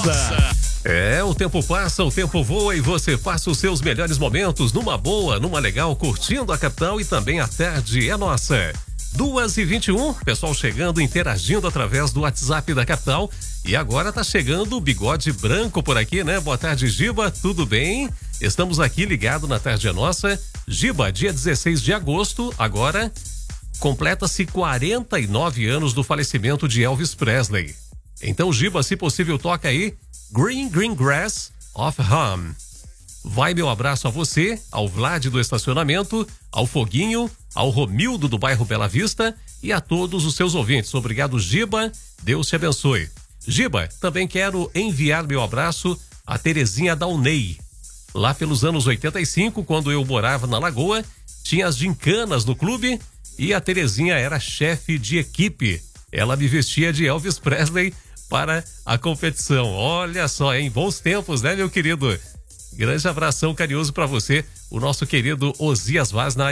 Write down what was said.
O tempo passa, o tempo voa e você passa os seus melhores momentos numa boa, numa legal, curtindo a capital e também a tarde é nossa. 2h21, pessoal chegando, interagindo através do WhatsApp da capital. E agora tá chegando o Bigode Branco por aqui, né? Boa tarde, Giba, tudo bem? Estamos aqui ligado na tarde é nossa. Giba, dia 16 de agosto, agora completa-se 49 anos do falecimento de Elvis Presley. Então, Giba, se possível, toca aí Green Green Grass of Home. Vai meu abraço a você, ao Vlad do estacionamento, ao Foguinho, ao Romildo do bairro Bela Vista e a todos os seus ouvintes. Obrigado, Giba. Deus te abençoe. Giba, também quero enviar meu abraço a Terezinha Daunay. Lá pelos anos 85, quando eu morava na Lagoa, tinha as gincanas no clube e a Terezinha era chefe de equipe. Ela me vestia de Elvis Presley para a competição. Olha só, hein? Bons tempos, né, meu querido? Grande abração carinhoso para você, o nosso querido Osias Vaz na